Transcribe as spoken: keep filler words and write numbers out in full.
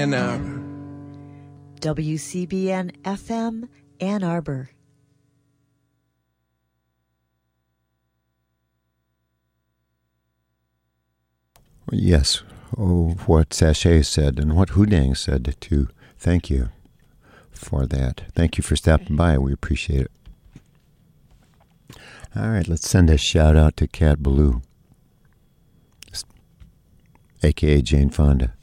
Ann Arbor. W C B N F M, Ann Arbor. Yes, oh, what Sachet said and what Hudang said too. Thank you for that. Thank you for stopping by. We appreciate it. All right, let's send a shout out to Cat Ballou, a k a. Jane Fonda.